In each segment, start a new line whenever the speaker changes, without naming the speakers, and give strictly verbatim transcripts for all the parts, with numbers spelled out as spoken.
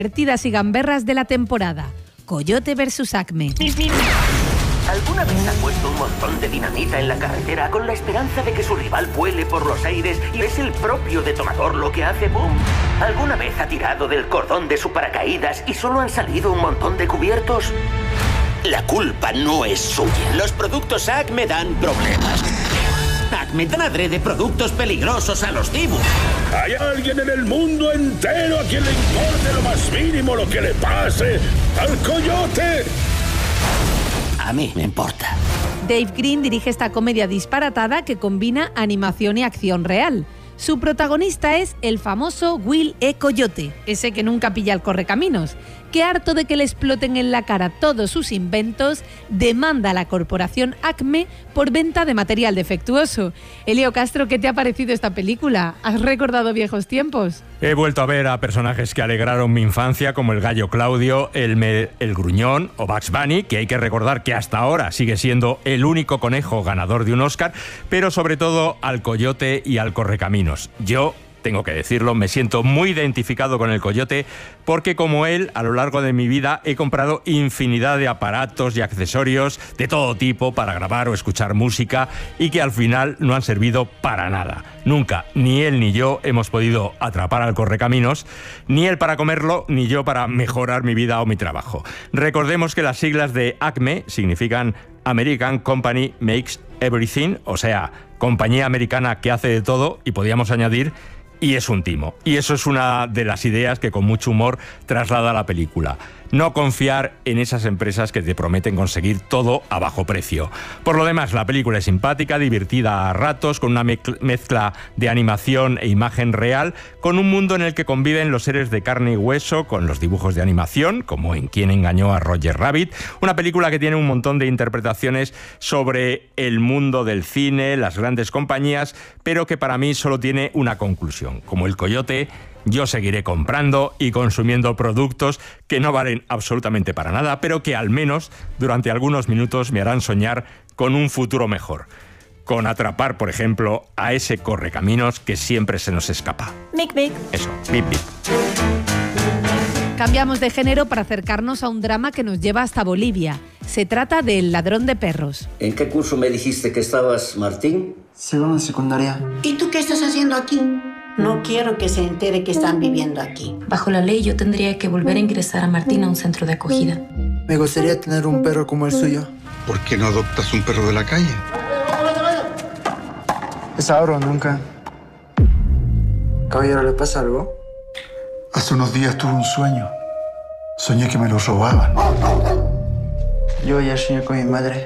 divertidas y gamberras de la temporada. Coyote versus Acme.
¿Alguna vez ha puesto un montón de dinamita en la carretera con la esperanza de que su rival vuele por los aires y es el propio detonador lo que hace boom? ¿Alguna vez ha tirado del cordón de su paracaídas y solo han salido un montón de cubiertos?
La culpa no es suya. Los productos Acme dan problemas. Acme dan adrede productos peligrosos a los Dibu.
Hay alguien en el mundo entero a quien le importe lo más mínimo lo que le pase al coyote.
A mí me importa.
Dave Green dirige esta comedia disparatada que combina animación y acción real. Su protagonista es el famoso Will E. Coyote, ese que nunca pilla el correcaminos, que harto de que le exploten en la cara todos sus inventos, demanda a la corporación Acme por venta de material defectuoso. Elio Castro, ¿qué te ha parecido esta película? ¿Has recordado viejos tiempos?
He vuelto a ver a personajes que alegraron mi infancia, como el gallo Claudio, el, me, el gruñón o Bugs Bunny, que hay que recordar que hasta ahora sigue siendo el único conejo ganador de un Oscar, pero sobre todo al coyote y al correcaminos. Yo, tengo que decirlo, me siento muy identificado con el coyote porque, como él, a lo largo de mi vida he comprado infinidad de aparatos y accesorios de todo tipo para grabar o escuchar música y que al final no han servido para nada. Nunca, ni él ni yo hemos podido atrapar al correcaminos, ni él para comerlo, ni yo para mejorar mi vida o mi trabajo. Recordemos que las siglas de Acme significan American Company Makes Everything, o sea, compañía americana que hace de todo, y podíamos añadir, y es un timo. Y eso es una de las ideas que con mucho humor traslada la película. No confiar en esas empresas que te prometen conseguir todo a bajo precio. Por lo demás, la película es simpática, divertida a ratos, con una mezcla de animación e imagen real, con un mundo en el que conviven los seres de carne y hueso con los dibujos de animación, como en Quién engañó a Roger Rabbit. Una película que tiene un montón de interpretaciones sobre el mundo del cine, las grandes compañías, pero que para mí solo tiene una conclusión. Como el coyote, yo seguiré comprando y consumiendo productos que no valen absolutamente para nada, pero que al menos durante algunos minutos me harán soñar con un futuro mejor. Con atrapar, por ejemplo, a ese correcaminos que siempre se nos escapa.
Mic, mic.
Eso, bip, bip.
Cambiamos de género para acercarnos a un drama que nos lleva hasta Bolivia. Se trata de El ladrón de perros.
¿En qué curso me dijiste que estabas, Martín?
Segundo de secundaria.
¿Y tú qué estás haciendo aquí? No quiero que se entere que están viviendo aquí.
Bajo la ley, yo tendría que volver a ingresar a Martín a un centro de acogida.
Me gustaría tener un perro como el suyo.
¿Por qué no adoptas un perro de la calle?
Es ahora o nunca. Caballero, ¿le pasa algo?
Hace unos días tuve un sueño. Soñé que me lo robaban.
Yo ayer soñé con mi madre.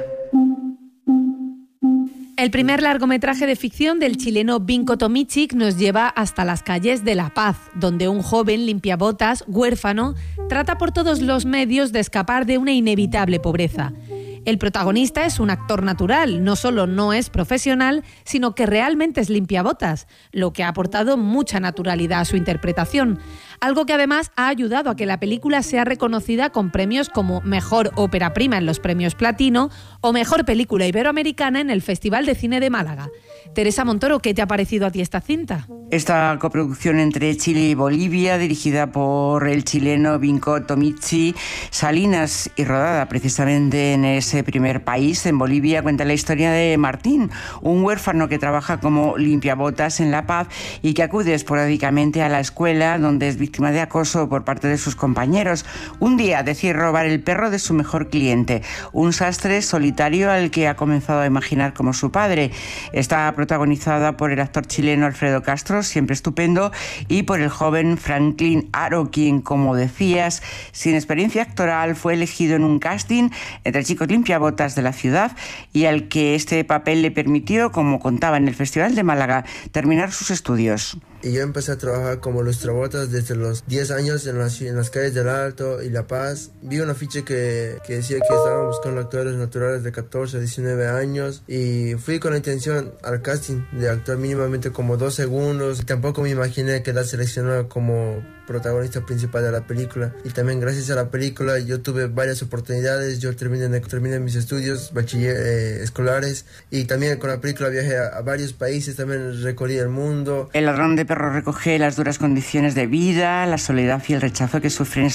El primer largometraje de ficción del chileno Vinko Tomičić nos lleva hasta las calles de La Paz, donde un joven limpiabotas, huérfano, trata por todos los medios de escapar de una inevitable pobreza. El protagonista es un actor natural, no solo no es profesional, sino que realmente es limpiabotas, lo que ha aportado mucha naturalidad a su interpretación. Algo que además ha ayudado a que la película sea reconocida con premios como Mejor Ópera Prima en los premios Platino o Mejor Película Iberoamericana en el Festival de Cine de Málaga. Teresa Montoro, ¿qué te ha parecido a ti esta cinta?
Esta coproducción entre Chile y Bolivia, dirigida por el chileno Vinko Tomičić Salinas y rodada precisamente en ese primer país, en Bolivia, cuenta la historia de Martín, un huérfano que trabaja como limpiabotas en La Paz y que acude esporádicamente a la escuela, donde es víctima de acoso por parte de sus compañeros. Un día decide robar el perro de su mejor cliente, un sastre solitario al que ha comenzado a imaginar como su padre. Está protagonizada por el actor chileno Alfredo Castro, siempre estupendo, y por el joven Franklin Aro, quien, como decías, sin experiencia actoral, fue elegido en un casting entre chicos limpiabotas de la ciudad y al que este papel le permitió, como contaba en el Festival de Málaga, terminar sus estudios.
Y yo empecé a trabajar como lustrabotas desde los diez años en las, en las calles del Alto y La Paz. Vi un afiche que, que decía que estaban buscando actores naturales de catorce a diecinueve años y fui con la intención al casting de actuar mínimamente como dos segundos. Y tampoco me imaginé quedar seleccionado como protagonista principal de la película. Y también gracias a la película yo tuve varias oportunidades, yo terminé, terminé mis estudios bachiller eh, escolares, y también con la película viajé a, a varios países, también recorrí el mundo.
El ladrón de perros recoge las duras condiciones de vida, la soledad y el rechazo que sufren